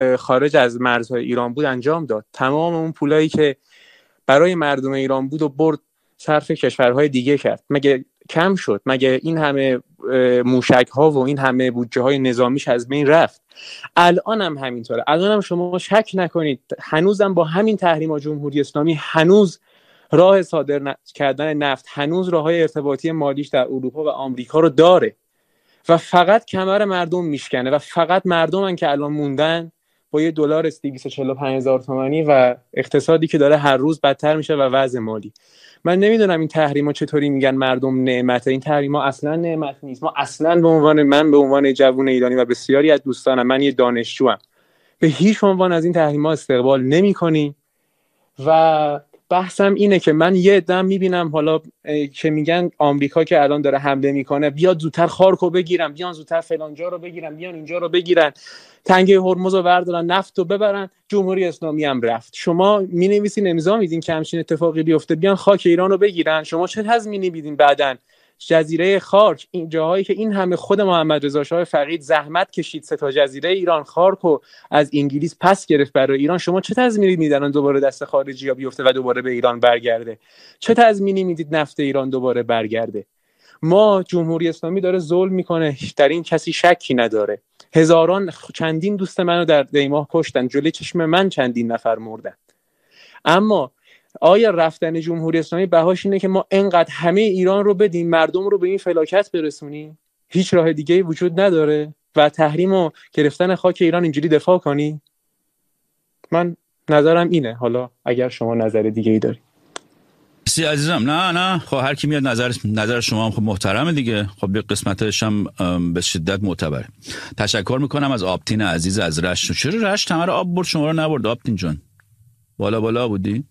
خارج از مرزهای ایران بود انجام داد. تمام اون پولایی که برای مردم ایران بود و برد صرف کشورهای دیگه کرد. مگه کم شد؟ مگه این همه موشک ها و این همه بودجه های نظامیش از بین رفت؟ الان هم همینطوره. الان هم شما شک نکنید هنوزم با همین تحریم جمهوری اسلامی هنوز راه صادر کردن نفت، هنوز راههای ارتباطی مالیش در اروپا و آمریکا رو داره و فقط کمر مردم میشکنه و فقط مردمن که الان موندن با $1 245,000 تومانی و اقتصادی که داره هر روز بدتر میشه و وضع مالی. من نمیدونم این تحریما چطوری میگن مردم نعمته. این تحریما اصلا نعمت نیست. ما اصلا به عنوان جوون ایرانی و بسیاری از دوستانم، من یه دانشجوام، به هیچ عنوان از این تحریما استقبال نمی‌کنیم و بحثم اینه که من یه عده‌ام میبینم حالا که میگن آمریکا که الان داره حمله میکنه بیاد زودتر خارکو بگیرن، بیان زودتر فلانجا رو بگیرن، بیان اینجا رو بگیرن، تنگه هرمز رو بردارن، نفت رو ببرن. جمهوری اسلامی هم رفت. شما مینویسین امضا میدین که همچین اتفاقی بیفته، بیان خاک ایران رو بگیرن. شما چه تضمینی میدین بعدن جزیره خارک، این جاهایی که این همه خود محمد رضا شاه فقید زحمت کشید 3 تا جزیره ایران خارکو از انگلیس پس گرفت برای ایران، شما چه تضمینی میدن دوباره دست خارجی‌ها بیفته و دوباره به ایران برگرده؟ چه تضمینی میدید نفت ایران دوباره برگرده؟ ما جمهوری اسلامی داره ظلم میکنه، در این کسی شکی نداره. هزاران چندین دوست منو در دیماه کشتن، جلوی چشم من چندین نفر مردن. اما آیا رفتن جمهوری اسلامی بهاش اینه که ما انقدر همه ایران رو بدیم مردم رو به این فلاکت برسونیم؟ هیچ راه دیگه‌ای وجود نداره و تحریم و گرفتن خاک ایران اینجوری دفاع کنی؟ من نظرم اینه. حالا اگر شما نظر دیگه‌ای داری. سی عزیزم. نه خب هر کی میاد نظر شما هم خب محترمه دیگه. خب به قسمتش هم به شدت معتبره. تشکر میکنم از آبتین عزیز از رشت. چرا رشت همه رو آب برد شما رو نبرد آبتین جان؟ بالا بودی؟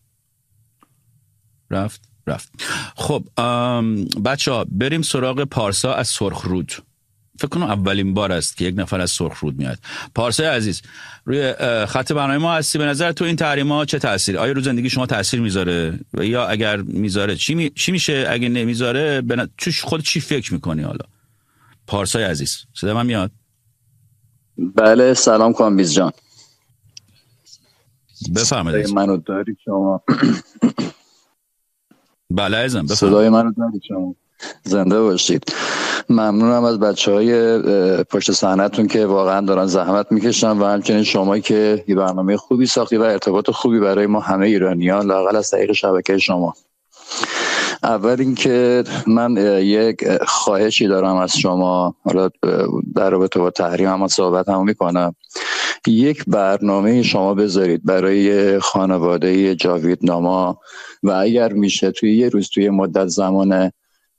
رفت. خب بچه‌ها بریم سراغ پارسا از سرخرود. فکر کنم اولین بار است که یک نفر از سرخرود میاد. پارسا عزیز روی خط برنامه ما هستی. به نظر تو این تحریم‌ها چه تأثیری؟ آیا رو زندگی شما تأثیر میذاره و یا اگر میذاره چی میشه؟ اگه نمیذاره خود چی فکر میکنی؟ حالا پارسا عزیز صدا من میاد؟ بله سلام کامبیز جان. بفرمایید. منو داری شما؟ بله عزیزم بفرمایید. صدای منو داری شما؟ زنده باشید. ممنونم از بچهای پشت صحنه‌تون که واقعا دارن زحمت میکشن و همچنین شما که یه برنامه خوبی ساختی و ارتباط خوبی برای ما همه ایرانیان لااقل از طریق شبکه شما. اول اینکه من یک خواهشی دارم از شما، حالا در رابطه با تحریم هم صحبت هم میکنم. یک برنامه شما بذارید برای خانواده جاوید ناما و اگر میشه توی یه روز توی مدت زمان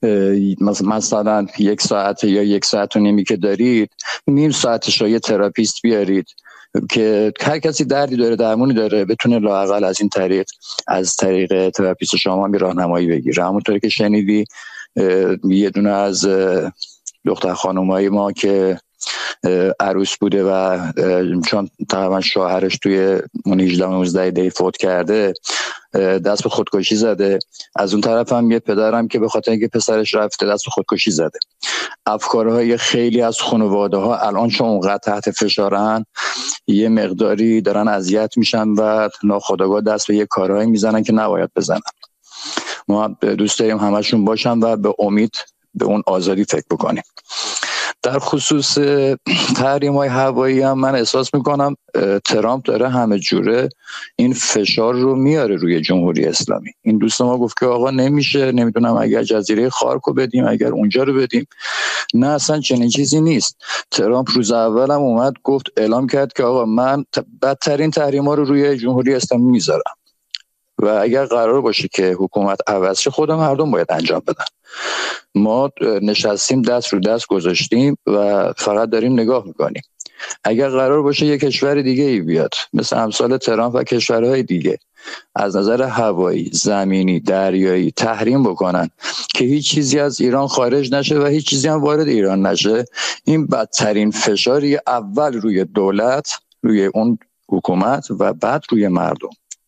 مثلا 1 ساعت یا 1 ساعت و نیمی که دارید، نیم ساعتش رو یه تراپیست بیارید که هر کسی دردی داره درمونی داره بتونه لااقل از این طریق از طریق تراپیست شما هم راهنمایی بگیره. همونطوری که شنیدی یه دونه از دختر خانومای ما که عروس بوده و چون تقریبا شوهرش توی 18-19 دی فوت کرده دست به خودکشی زده. از اون طرف هم یه پدرم که به خاطر اینکه پسرش رفته دست به خودکشی زده. افکارهای خیلی از خانواده ها الان چون اونقدر تحت فشارن یه مقداری دارن اذیت میشن و ناخودآگاه دست به یه کارهایی میزنن که نباید بزنن. ما دوست داریم همشون باشن و به امید به اون آزادی فکر بکنیم. در خصوص تحریم‌های هوایی هم من احساس میکنم ترامپ داره همه جوره این فشار رو میاره روی جمهوری اسلامی. این دوست ما گفت که آقا نمیشه، نمیدونم اگر جزیره خارکو بدیم، اگر اونجا رو بدیم. نه اصلا چنین چیزی نیست. ترامپ روز اول هم اومد گفت اعلام کرد که آقا من بدترین تحریم‌ها رو روی جمهوری اسلامی میذارم و اگر قرار باشه که حکومت عوض شه خود مردم باید انجام بدن. ما نشستیم دست رو دست گذاشتیم و فقط داریم نگاه میکنیم. اگر قرار باشه یک کشور دیگه ای بیاد مثل امثال ترامپ و کشورهای دیگه از نظر هوایی، زمینی، دریایی تحریم بکنن که هیچ چیزی از ایران خارج نشه و هیچ چیزی هم وارد ایران نشه، این بدترین فشاری اول روی دولت، روی اون حکومت و بعد روی مردم.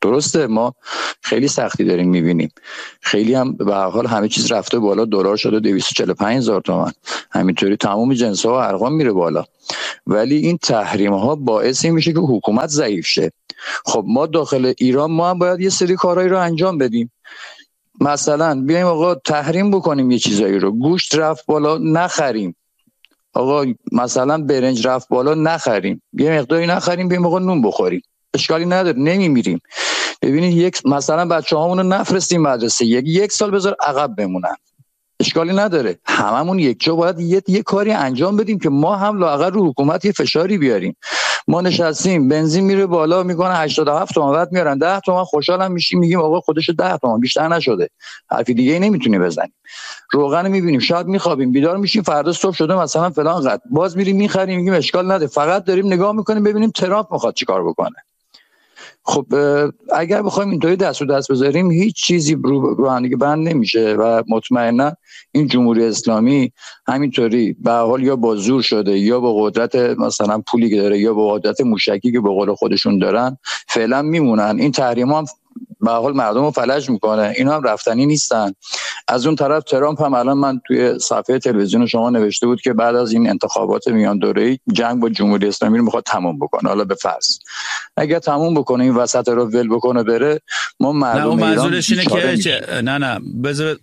درسته ما خیلی سختی داریم میبینیم، خیلی هم به هر حال همه چیز رفته بالا، دلار شده 245,000 تومان، همینطوری تمام جنس ها و ارقام میره بالا، ولی این تحریم ها باعث میشه که حکومت ضعیف شه. خب ما داخل ایران ما هم باید یه سری کارهایی رو انجام بدیم، مثلا بیایم آقا تحریم بکنیم یه چیزایی رو، گوشت رفت بالا نخریم، آقا مثلا برنج رفت بالا نخریم، یه مقداری نخریم، بیایم آقا نون بخوریم، اشکالی نداره، نمیمیریم. ببینید مثلا بچه‌هامون رو نفرستیم مدرسه، یک سال بذار عقب بمونن، اشکالی نداره، هممون یک جا باید یه کاری انجام بدیم که ما هم لااقل رو حکومت یه فشاری بیاریم. ما نشستیم بنزین میره بالا میکنه 87 تومن، بعد میارن 10 تومن، خوشحالم میشیم میگیم آقا خودش 10 تومن بیشتر نشده، حرفی دیگه ای نمیتونی بزنیم. روغن میبینیم شاید میخوابیم بیدار میشیم فردا صبح شده مثلا فلان قد، باز میریم میخریم میگیم اشکال نداره، فقط داریم نگاه میکنیم ببینیم ترامپ میخواد چیکار بکنه. خب اگر بخوایم اینطوری دست رو دست بذاریم هیچ چیزی رو هم دیگه بند نمیشه و مطمئنا این جمهوری اسلامی همینطوری به حال یا با زور شده یا با قدرت مثلا پولی که داره یا با قدرت موشکی که به قول خودشون دارن فعلا میمونن. این تحریما هم به حال مردم رو فلج میکنه، اینا هم رفتنی نیستن. از اون طرف ترامپ هم الان من توی صفحه تلویزیون شما نوشته بود که بعد از این انتخابات میان دوره‌ای جنگ با جمهوری اسلامی رو میخواد تموم بکنه. حالا به فرض اگر تموم بکنه این وسط رو ول بکنه بره، ما مردم ایران منظورش اینه که نه بذار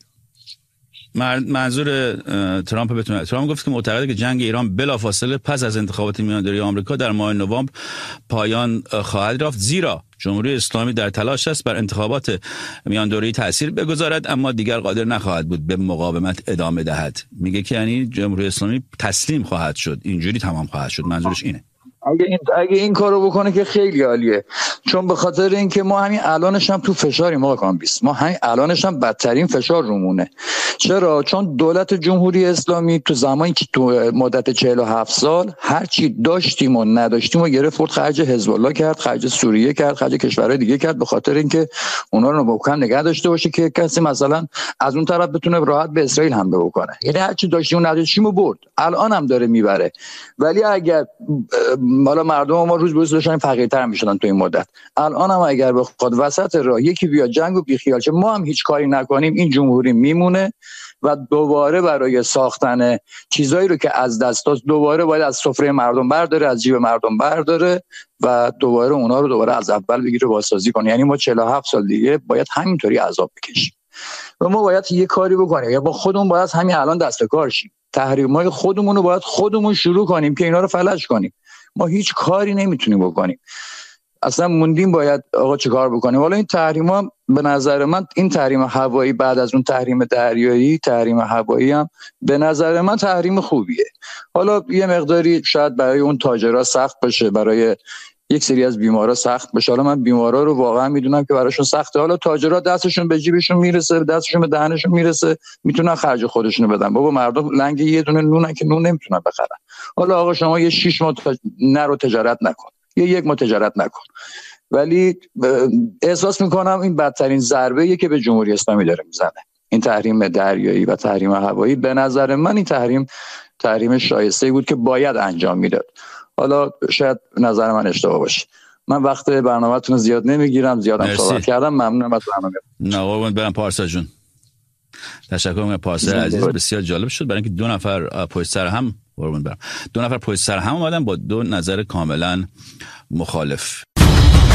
منظور ترامپ بتونه. ترامپ گفت که معتقده که جنگ ایران بلافاصله پس از انتخابات میانداری آمریکا در ماه نوامبر پایان خواهد یافت، زیرا جمهوری اسلامی در تلاش است بر انتخابات میانداری تأثیر بگذارد اما دیگر قادر نخواهد بود به مقاومت ادامه دهد. میگه که یعنی جمهوری اسلامی تسلیم خواهد شد، اینجوری تمام خواهد شد. منظورش اینه. اگه این کارو بکنه که خیلی عالیه، چون به خاطر اینکه ما همین الانش هم تو فشاریم آقا کامبیس، ما همین الانش هم بدترین فشار رومونه. چرا؟ چون دولت جمهوری اسلامی تو زمانی که تو مدت 47 سال هر چی داشتیم و نداشتیم و گرفت، خرج حزب الله کرد، خرج سوریه کرد، خرج کشورهای دیگه کرد، به خاطر اینکه اونا رو محکم نگه داشته باشه که کسی مثلا از اون طرف بتونه راحت به اسرائیل حمله بکنه. یعنی هر چی داشتیم و نداشتیم و برد، الان هم داره میبره. ولی اگر حالا مردم ما روز به روز داشتن فقیرتر میشدن تو این مدت، الان هم اگر بخواد وسط راه یکی بیا جنگو بیخیال شه، ما هم هیچ کاری نکنیم، این جمهوری میمونه و دوباره برای ساختن چیزایی رو که از دست داد دوباره باید از سفره مردم برداره، از جیب مردم برداره و دوباره اونا رو دوباره از اول بگیره بازسازی کنه. یعنی ما 47 سال دیگه باید همینطوری عذاب بکشیم و ما باید یه کاری بکنیم، یا با خودمون باید همین الان دست به کار شیم، تحریم‌های خودمون رو باید خودمون شروع کنیم که اینا رو فلج کنیم. ما هیچ کاری نمیتونیم بکنیم، اصلا موندیم باید آقا چه کار بکنیم. حالا این تحریم‌ها به نظر من، این تحریم هوایی بعد از اون تحریم دریایی، تحریم هوایی هم به نظر من تحریم خوبیه. حالا یه مقداری شاید برای اون تاجرها سخت باشه، برای یک سری از بیمارا سخت باشه. حالا من بیمارا رو واقعا میدونم که براشون سخته، حالا تاجرها دستشون به جیبشون میرسه، دستشون به دهنشون میرسه، میتونن خرج خودشونو بدن. بابا مردم لنگ یه دونه نونن که نون نمیتونن بخرن. حالا آقا شما یه 6 ماه نرو تجارت نکن، یک ماه تجارت نکن، ولی احساس میکنم این بدترین ضربه‌ایه که به جمهوری اسلامی داره میزنه. این تحریم دریایی و تحریم هوایی به نظر من این تحریم شایسته‌ای بود که باید انجام میداد. حالا شاید نظر من اشتباه باشه. من وقت برنامه‌تون زیاد نمیگیرم، زیادم صحبت کردم، ممنونم از برنامه. نه قربونت برم پارسا جون. تشکر میکنم پارسا عزیز، بسیار جالب شد برای اینکه دو نفر پشت سر هم اومدن با دو نظر کاملا مخالف.